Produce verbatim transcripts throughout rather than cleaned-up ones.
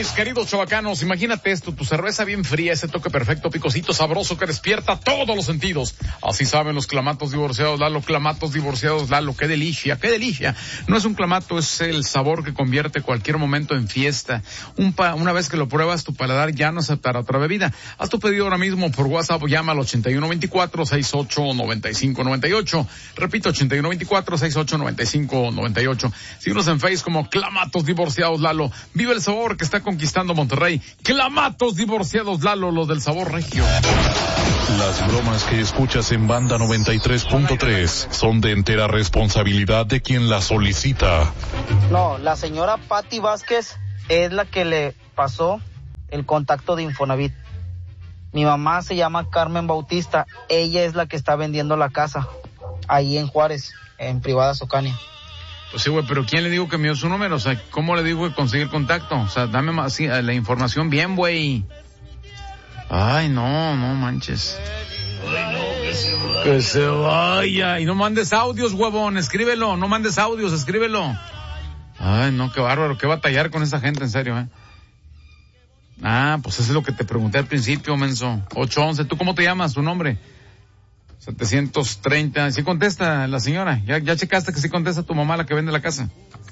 mis queridos chavacanos, imagínate esto, tu cerveza bien fría, ese toque perfecto, picosito, sabroso que despierta todos los sentidos. Así saben los clamatos divorciados, Lalo, clamatos divorciados, Lalo, qué delicia, qué delicia. No es un clamato, es el sabor que convierte cualquier momento en fiesta. Un pa, una vez que lo pruebas, tu paladar ya no aceptará otra bebida. Haz tu pedido ahora mismo por WhatsApp o llama al ochenta y uno veinticuatro, sesenta y ocho noventa y cinco noventa y ocho. Repito, ochenta y uno veinticuatro, sesenta y ocho noventa y cinco noventa y ocho. Síguenos en Facebook como Clamatos Divorciados, Lalo. Vive el sabor que está conquistando Monterrey. Clamatos Divorciados, Lalo, los del sabor regio. Las bromas que escuchas en Banda noventa y tres punto tres son de entera responsabilidad de quien las solicita. No, la señora Patti Vázquez es la que le pasó el contacto de Infonavit. Mi mamá se llama Carmen Bautista. Ella es la que está vendiendo la casa ahí en Juárez, en Privadas Ocaña. Pues sí, güey, pero ¿quién le dijo que me dio su número? O sea, ¿cómo le dijo que conseguir contacto? O sea, dame más, sí, la información bien, güey. Ay, no, no manches. Ay, no, que se vaya. Que se vaya. Y no mandes audios, huevón, escríbelo. No mandes audios, escríbelo. Ay, no, qué bárbaro, qué batallar con esa gente, en serio, ¿eh? Ah, pues eso es lo que te pregunté al principio, menso. ocho once, ¿tú cómo te llamas? ¿Tu nombre? setecientos treinta. ¿Sí contesta la señora? ¿Ya, ya checaste que sí contesta tu mamá, la que vende la casa?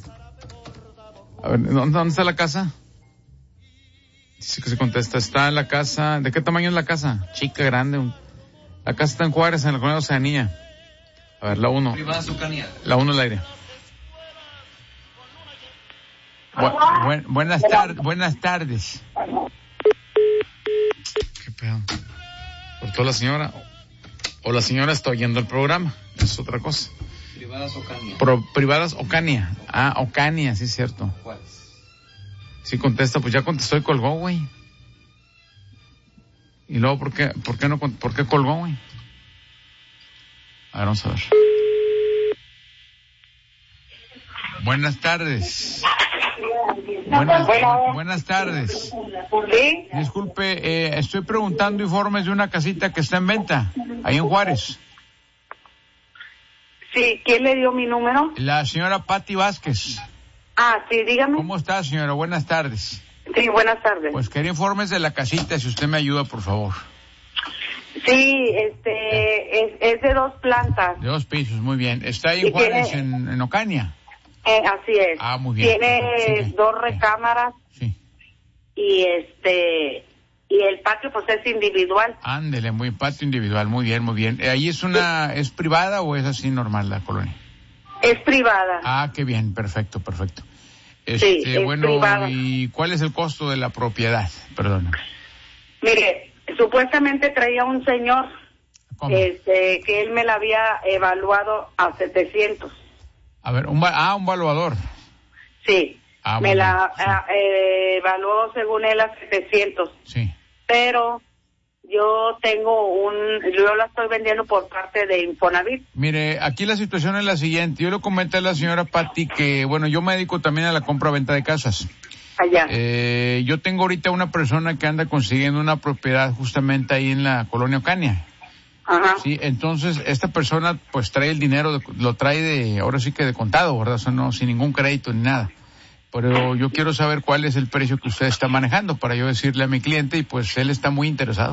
A ver, ¿dónde, dónde está la casa? Dice que sí contesta. Está en la casa. ¿De qué tamaño es la casa? Chica, grande. La casa está en Juárez, en la colonia Oceanía. A ver, la uno. La uno al aire. Bu bu buenas tardes, buenas tardes. ¿Qué pedo? ¿Cortó la señora? O la señora está oyendo el programa, es otra cosa. Privadas Ocaña. Pro, privadas Ocaña. Ah, Ocaña, sí es cierto. ¿Cuál? Sí contesta, pues ya contestó y colgó, güey. Y luego, ¿por qué, por qué no, por qué colgó, güey? A ver, vamos a ver. Buenas tardes. Buenas, bu buenas tardes. ¿Sí? Disculpe, eh, estoy preguntando informes de una casita que está en venta, ahí en Juárez. Sí, ¿quién le dio mi número? La señora Patti Vázquez. Ah, sí, dígame. ¿Cómo está, señora? Buenas tardes. Sí, buenas tardes. Pues quería informes de la casita, si usted me ayuda, por favor. Sí, este, es, es de dos plantas. De dos pisos, muy bien. ¿Está ahí en Juárez, tiene... en, en Ocaña? Eh, así es. Ah, muy bien. Tiene sí, dos recámaras. Sí. Y este, y el patio pues es individual. Ándele, muy patio individual, muy bien, muy bien. ¿Ahí es una, es privada o es así normal la colonia? Es privada. Ah, qué bien, perfecto, perfecto. Este, sí, es bueno, privada. ¿y cuál es el costo de la propiedad? Perdón. Mire, supuestamente traía un señor, ¿cómo? este, que él me la había evaluado a setecientos. A ver, un, ah, un valuador. Sí, ah, me la sí. eh, evaluó según él a setecientos. Sí. Pero yo tengo un, yo la estoy vendiendo por parte de Infonavit. Mire, aquí la situación es la siguiente. Yo le comenté a la señora Patti que, bueno, yo me dedico también a la compra-venta de casas. Allá. Eh, yo tengo ahorita una persona que anda consiguiendo una propiedad justamente ahí en la colonia Ocaña. Ajá. Sí, entonces esta persona pues trae el dinero, de, lo trae de, ahora sí que de contado, ¿verdad? O sea, no, sin ningún crédito ni nada. Pero yo quiero saber cuál es el precio que usted está manejando para yo decirle a mi cliente y pues él está muy interesado.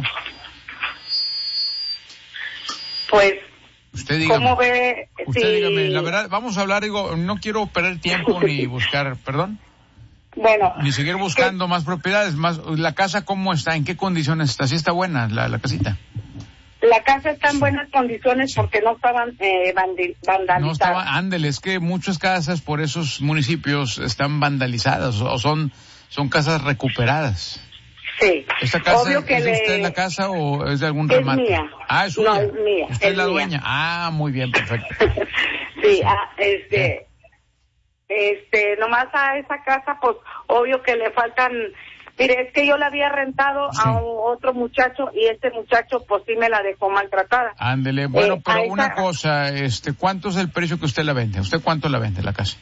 Pues, usted dígame. ¿cómo ve? Usted sí. dígame, la verdad, vamos a hablar, digo, no quiero perder tiempo ni buscar, perdón. Bueno. Ni seguir buscando ¿qué? más propiedades, más, la casa cómo está, en qué condiciones está, sí está buena la, la casita. La casa está en buenas condiciones sí. porque no estaban eh, vandalizadas. No estaban, ándele, es que muchas casas por esos municipios están vandalizadas o son son casas recuperadas. Sí. ¿Esta casa Obvio que es de le... usted la casa o es de algún es remate? Mía. Ah, es suya. No, es mía. ¿Usted es la mía. dueña? Ah, muy bien, perfecto. sí, ah, este, este, nomás a esa casa, pues, obvio que le faltan. Mire, es que yo la había rentado sí. a otro muchacho y este muchacho pues sí me la dejó maltratada. Ándele, bueno, eh, pero esa... una cosa, este, ¿cuánto es el precio que usted la vende? ¿Usted cuánto la vende la casa?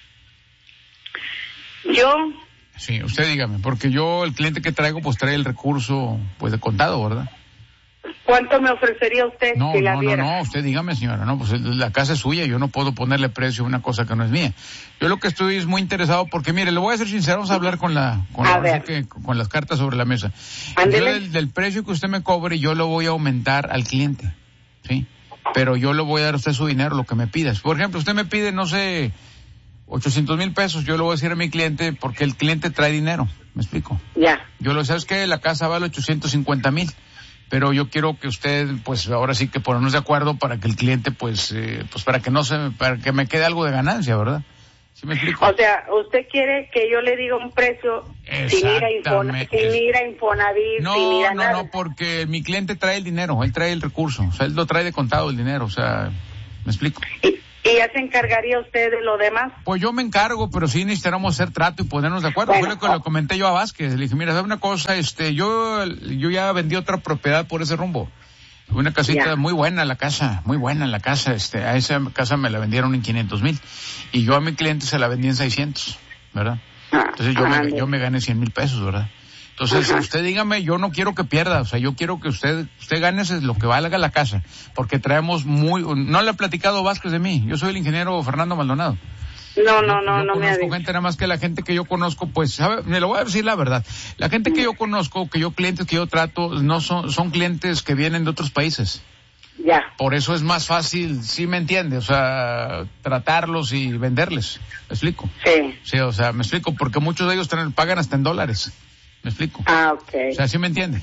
Yo. Sí, usted dígame, porque yo el cliente que traigo pues trae el recurso pues de contado, ¿verdad? ¿Cuánto me ofrecería usted No, si la no, viera? no, no, usted dígame, señora, no, pues la casa es suya, yo no puedo ponerle precio a una cosa que no es mía. Yo lo que estoy es muy interesado porque, mire, le voy a ser sincero, vamos a hablar con la, con, A la, ver. que, con las cartas sobre la mesa. Ándele. Yo del, del precio que usted me cobre, yo lo voy a aumentar al cliente, ¿sí? Pero yo le voy a dar a usted su dinero, lo que me pidas. Por ejemplo, usted me pide, no sé, ochocientos mil pesos, yo le voy a decir a mi cliente porque el cliente trae dinero, ¿me explico? Ya. Yo lo sabes que la casa vale ochocientos cincuenta mil, pero yo quiero que usted, pues ahora sí que ponernos de acuerdo para que el cliente, pues, eh, pues para que no se, para que me quede algo de ganancia, ¿verdad? ¿Sí me explico? O sea, usted quiere que yo le diga un precio sin ir a, Infona, sin ir a Infonavit, no, sin ir a no, nada. No, porque mi cliente trae el dinero, él trae el recurso, o sea, él lo trae de contado el dinero, o sea, ¿me explico? ¿Y, y ya se encargaría usted de lo demás? Pues yo me encargo, pero sí necesitamos hacer trato y ponernos de acuerdo. Bueno, Fue lo que oh. le comenté yo a Vázquez. Le dije, mira, ¿sabe una cosa? Este, yo, yo ya vendí otra propiedad por ese rumbo. Una casita Ya. muy buena la casa, muy buena la casa. Este, a esa casa me la vendieron en quinientos mil. Y yo a mi cliente se la vendí en seiscientos, ¿verdad? Ah, Entonces yo, ah, me, yo me gané cien mil pesos, ¿verdad? Entonces, Ajá. usted dígame, yo no quiero que pierda, o sea, yo quiero que usted, usted gane lo que valga la casa, porque traemos muy, no le ha platicado Vázquez de mí, yo soy el ingeniero Fernando Maldonado. No, no, no, yo no me ha conozco dicho. gente, nada más que la gente que yo conozco, pues, sabe, me lo voy a decir la verdad, la gente que yo conozco, que yo, clientes que yo trato, no son, son clientes que vienen de otros países. Ya. Por eso es más fácil, sí me entiende, o sea, tratarlos y venderles, ¿me explico? Sí. Sí, o sea, me explico, porque muchos de ellos traen, pagan hasta en dólares. ¿Me explico? Ah, ok. O sea, ¿sí me entiende?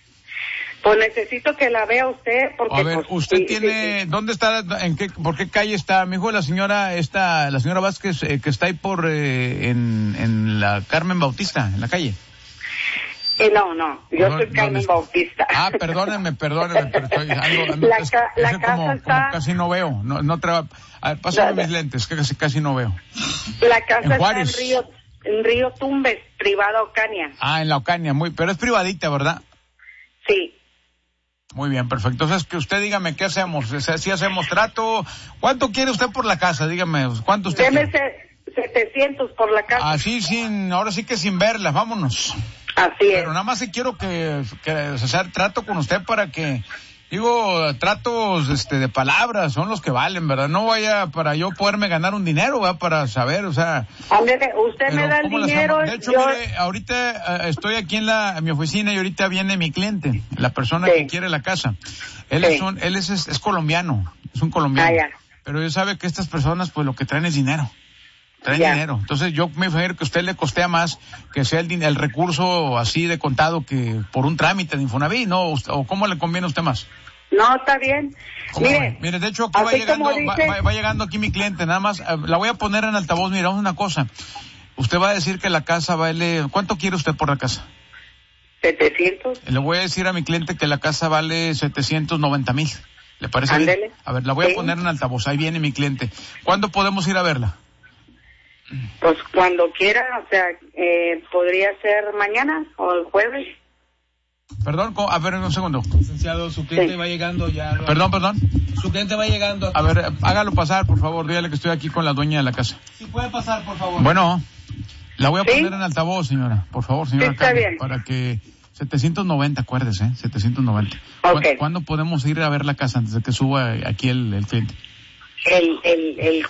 Pues necesito que la vea usted porque... A ver, pues, usted sí, tiene, sí, sí. ¿dónde está, en qué, por qué calle está? Mi hijo, la señora, esta, la señora Vázquez, eh, que está ahí por, eh, en, en la Carmen Bautista, en la calle. Eh, no, no, yo No, soy no, Carmen no, Bautista. Ah, perdónenme, perdónenme, pero estoy, ando, ando, La es- ca- es la que casa como, está- como casi no veo, no, no traba, a ver, pásame La- mis lentes, que casi, casi no veo. La casa en está en Juárez. Río, en Río Tumbes, privada Ocaña. Ah, en la Ocaña, muy, pero es privadita, ¿verdad? Sí. Muy bien, perfecto. Entonces, que usted dígame, ¿qué hacemos? O sea, si hacemos trato, ¿cuánto quiere usted por la casa? Dígame, ¿cuánto usted Deme quiere? se- setecientos por la casa. Así sin, ahora sí que sin verla, vámonos. Así es. Pero nada más sí quiero que, que hacer trato con usted para que, digo, tratos este de palabras son los que valen, ¿verdad? No vaya para yo poderme ganar un dinero, ¿verdad? Para saber, o sea. Ándele, usted pero me da el ¿cómo le dinero. hacemos? De hecho, yo... mire, ahorita eh, estoy aquí en la en mi oficina y ahorita viene mi cliente, la persona Sí. que quiere la casa. Él Sí. es un, él es, es, es colombiano, es un colombiano. Ah, ya. Pero él sabe que estas personas, pues lo que traen es dinero. Traen Ya. dinero. Entonces yo me imagino que a usted le costea más que sea el, din- el recurso así de contado que por un trámite de Infonavit, ¿no? O, o ¿cómo le conviene a usted más? No, está bien. ¿Cómo Mire, ve? Mire, de hecho aquí va así llegando, como va, dice- va- va llegando aquí mi cliente, nada más, eh, la voy a poner en altavoz, mira, vamos a una cosa. Usted va a decir que la casa vale, ¿cuánto quiere usted por la casa? setecientos. Le voy a decir a mi cliente que la casa vale setecientos noventa mil. ¿Le parece bien? Ándele. A ver, la voy Sí. a poner en altavoz, ahí viene mi cliente. ¿Cuándo podemos ir a verla? Pues cuando quiera, o sea, eh, podría ser mañana o el jueves. Perdón, co- a ver, un segundo. Licenciado, su cliente Sí. va llegando ya. Perdón, perdón. Su cliente va llegando. A ver, eh, hágalo pasar, por favor. Dígale que estoy aquí con la dueña de la casa. Si puede pasar, por favor. Bueno, la voy a ¿Sí? poner en altavoz, señora. Por favor, señora Sí, está Carmen, bien. para que setecientos noventa, acuérdese, ¿eh? setecientos noventa. Ok. ¿Cuándo, cuándo podemos ir a ver la casa antes de que suba aquí el, el cliente? El, el, el,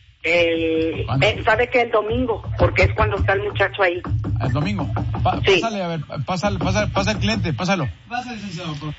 el, ¿Cuándo? eh, ¿sabe que el domingo? Porque es cuando está el muchacho ahí. El domingo. Pa- Sí. Pásale, a ver, pásale, pasa, pasa el cliente, pásalo. Pasa, licenciado. por-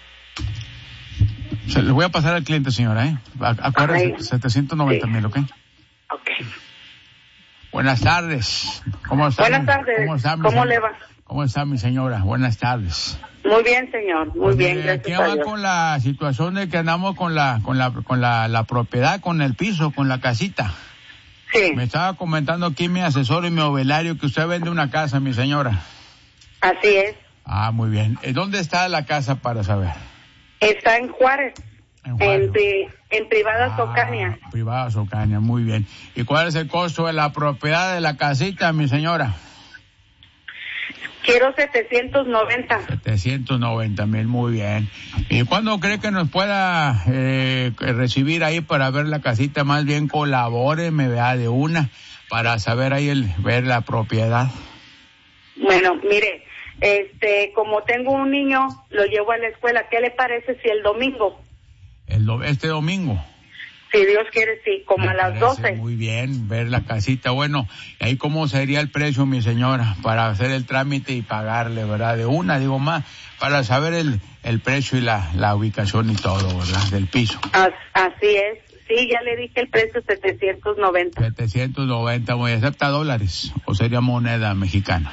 Se, le voy a pasar al cliente, señora, ¿eh? A- Acuérdese, Ay. setecientos noventa mil, ¿ok? Ok. Buenas tardes. ¿Cómo está? Buenas mi- tardes. ¿Cómo, está, mi ¿Cómo se- le va? ¿Cómo está mi señora? Buenas tardes. Muy bien, señor. Muy Pues bien, mire, aquí gracias a va Dios. con la situación de que andamos con la con la con la, la propiedad, con el piso, con la casita. Sí, Me estaba comentando aquí mi asesor y mi ovelario que usted vende una casa, mi señora. así es. Ah, muy bien. Eh, ¿Dónde está la casa para saber? Está en Juárez, En Juárez. en, pri- en privada Ah, Ocaña. Privada Socaña, muy bien. ¿Y cuál es el costo de la propiedad de la casita, mi señora? Quiero setecientos noventa. setecientos noventa mil, muy bien. ¿Y cuándo cree que nos pueda eh, recibir ahí para ver la casita? Más bien colabóreme, vea, de una, para saber ahí el ver la propiedad. Bueno, mire, este, como tengo un niño, lo llevo a la escuela. ¿Qué le parece si el domingo? El do- este domingo. Si Dios quiere, sí, como Me a las parece doce. Muy bien, ver la casita. Bueno, ahí cómo sería el precio, mi señora, para hacer el trámite y pagarle, ¿verdad? De una, digo más, para saber el, el precio y la, la ubicación y todo, ¿verdad? Del piso. As- así es. Sí, ya le dije el precio, setecientos noventa. setecientos noventa, ¿muy acepta dólares o sería moneda mexicana?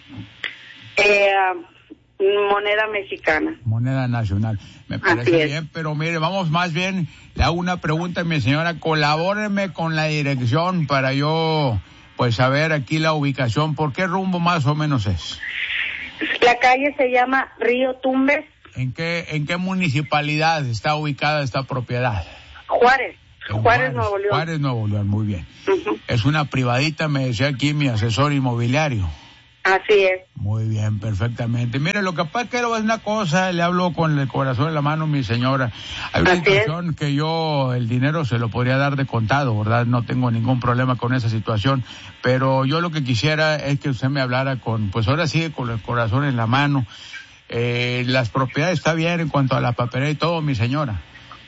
Eh, moneda mexicana. Moneda nacional. Me parece bien, pero mire, vamos más bien, le hago una pregunta, mi señora, colabóreme con la dirección para yo, pues, saber aquí la ubicación. ¿Por qué rumbo más o menos es? La calle se llama Río Tumbes. ¿En qué, en qué municipalidad está ubicada esta propiedad? Juárez. En Juárez, Nuevo León. Juárez, Nuevo León, muy bien. Uh-huh. Es una privadita, me decía aquí mi asesor inmobiliario. Así es. Muy bien, perfectamente. Mire, lo que pasa es que es una cosa, le hablo con el corazón en la mano, mi señora. Hay una Así situación que yo el dinero se lo podría dar de contado, ¿verdad? No tengo ningún problema con esa situación, pero yo lo que quisiera es que usted me hablara con, pues ahora sí, con el corazón en la mano. Eh, las propiedades está bien en cuanto a la papelera y todo, mi señora.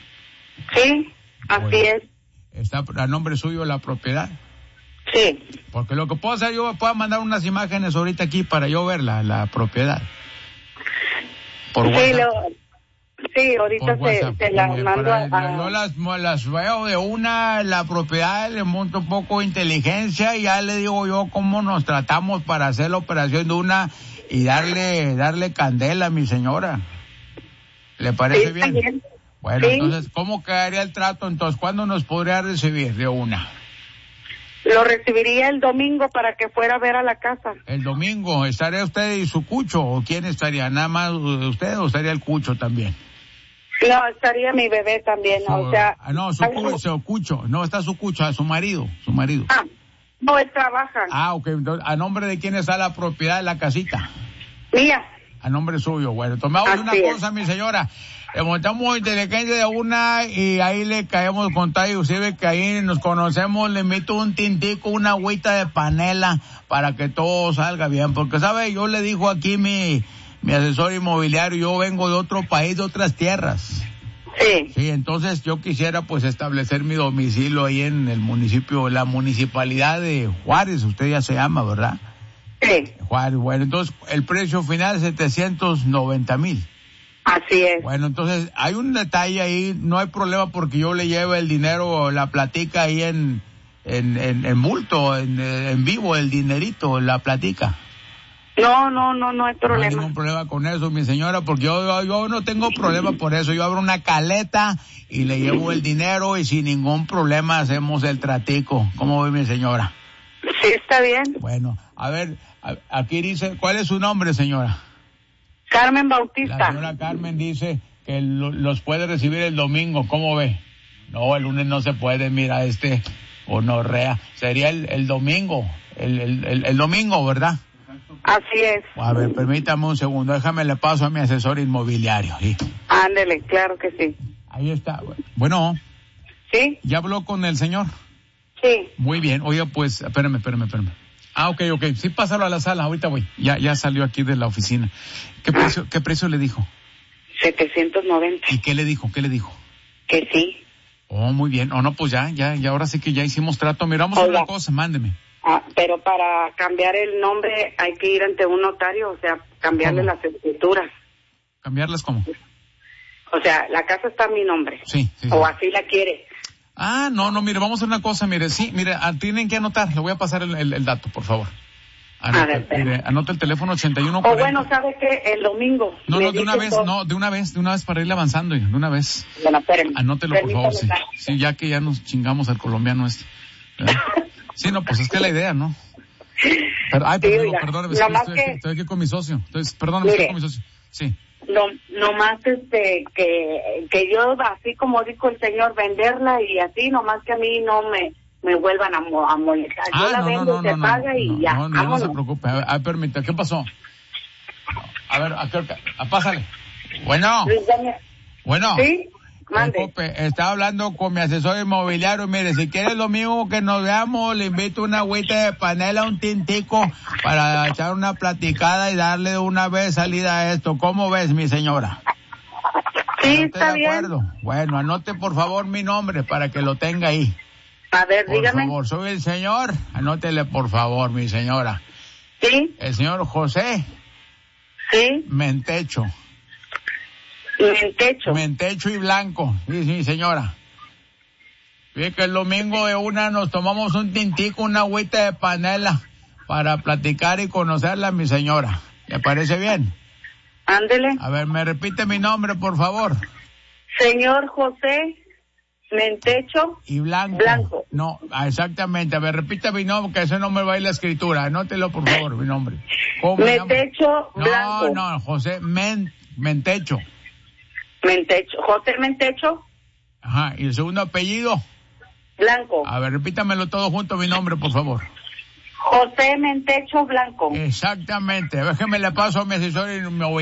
Sí, así Bueno, es. ¿está a nombre suyo la propiedad? Sí. Porque lo que puedo hacer, yo puedo mandar unas imágenes ahorita aquí para yo ver la, la propiedad. Por Sí, WhatsApp. lo, sí, ahorita Por se, WhatsApp, se la muy bien, mando para- a... Yo las, las veo de una, la propiedad, le monto un poco de inteligencia y ya le digo yo cómo nos tratamos para hacer la operación de una y darle, darle candela a mi señora. ¿Le parece Sí, está bien? bien. Bueno, Sí. entonces, ¿cómo quedaría el trato? Entonces, ¿cuándo nos podría recibir de una? Lo recibiría el domingo para que fuera a ver a la casa. El domingo, ¿estaría usted y su cucho? ¿O quién estaría? ¿Nada más usted o estaría el cucho también? No, estaría mi bebé también, Su- o sea... ah, no, su, cu- su cucho, no, está su cucho, su marido, su marido. Ah, no, él trabaja. Ah, ok, entonces, ¿a nombre de quién está la propiedad de la casita? Mía. A nombre suyo, bueno, tomamos Así una es. cosa, mi señora, le montamos inteligencia de una y ahí le caemos con tal, y usted ve que ahí nos conocemos, le meto un tintico, una agüita de panela para que todo salga bien, porque sabe, yo le dijo aquí mi, mi asesor inmobiliario, yo vengo de otro país, de otras tierras. Sí. Sí, entonces yo quisiera pues establecer mi domicilio ahí en el municipio, la municipalidad de Juárez, usted ya se llama, ¿verdad? Sí. Juárez, bueno, entonces el precio final es setecientos noventa mil. Así es. Bueno, entonces hay un detalle ahí, no hay problema porque yo le llevo el dinero, la platica ahí en, en, en, en multo, en, en vivo, el dinerito, la platica. No, no, no, no hay No hay problema. ningún problema con eso, mi señora, porque yo, yo, yo no tengo problema por eso. Yo abro una caleta y le llevo el dinero y sin ningún problema hacemos el tratico. ¿Cómo ve, mi señora? Sí, está bien. Bueno, a ver, a- aquí dice, ¿cuál es su nombre, señora? Carmen La Bautista. señora Carmen dice que lo- los puede recibir el domingo. ¿Cómo ve? No, el lunes no se puede, mira, este, honorrea. Sería el, el domingo, el, el, el, el domingo, ¿verdad? Así es. A ver, permítame un segundo, déjame le paso a mi asesor inmobiliario. ¿Sí? Ándele, claro que sí. Ahí está. Bueno, ¿Sí? ¿ya habló con el señor? Sí. Muy bien. Oiga, pues, espérame, espérame, espérame. Ah, ok, ok. Sí, pásalo a la sala, ahorita voy. Ya, ya salió aquí de la oficina. ¿Qué precio, qué precio le dijo? setecientos noventa. ¿Y qué le dijo? ¿Qué le dijo? Que sí. Oh, muy bien. Oh, no, pues ya, ya, ya ahora sí que ya hicimos trato. Mira, vamos a hacer Oiga. una cosa, mándeme. Ah, pero para cambiar el nombre hay que ir ante un notario, o sea, cambiarle ¿Cómo? las escrituras. ¿Cambiarlas cómo? O sea, la casa está a mi nombre. Sí, sí, sí. O así la quiere. Ah, no, no, mire, vamos a hacer una cosa, mire, sí, mire, ah, tienen que anotar, le voy a pasar el, el, el dato, por favor. Anota, A ver, espera. mire, anota el teléfono ochenta y uno O cuarenta. bueno, ¿sabe qué? El domingo. No, me no, de una dice vez, todo. no, de una vez, de una vez para irle avanzando, de una vez. Bueno, espérenme. Anótelo, por favor, sí. Permítame. Sí, ya que ya nos chingamos al colombiano este. ¿verdad? Sí, no, pues es que es la idea, ¿no? Pero, ay, Sí, perdón, oiga, perdóneme, es que nomás estoy, que- aquí, estoy aquí con mi socio. Entonces, perdóname, estoy Mire. con mi socio. Sí. No, nomás este, que, que yo, así como dijo el señor, venderla y así, nomás que a mí no me, me vuelvan a, mo- a molestar. Yo Ah, la no, vendo, no, no, se no, paga no, y no, ya, no, no, no vámonos. se preocupe. A ver, a ver, permita, ¿qué pasó? A ver, a qué hora- a- pásale. Bueno, Luis, dame- bueno. ¿Sí? Mande. Disculpe, estaba hablando con mi asesor inmobiliario. Mire, si quiere lo mismo que nos veamos, le invito una agüita de panela, un tintico, para echar una platicada y darle una vez salida a esto. ¿Cómo ves, mi señora? Sí, ¿No está de acuerdo? bien. Bueno, anote por favor mi nombre para que lo tenga ahí. A ver, Por dígame. favor, soy el señor. Anótele por favor, mi señora. Sí, El señor José sí, Mentecho. Mentecho. Mentecho y Blanco. Sí, sí, señora. Fíjate que el domingo de una nos tomamos un tintico, una agüita de panela para platicar y conocerla a mi señora. ¿Le parece bien? Ándele. A ver, me repite mi nombre, por favor. Señor José Mentecho Y Blanco. Blanco. No, ah, exactamente. A ver, repita mi nombre, que ese no me va a ir la escritura. Anótelo, por favor, mi nombre. ¿Cómo me llamo? Mentecho Blanco. No, no, José Men, Mentecho. Mentecho. José Mentecho Ajá, ¿y el segundo apellido? Blanco. A ver, repítamelo todo junto, mi nombre, por favor. José Mentecho Blanco. Exactamente. Déjeme le paso a mi asesor y me voy.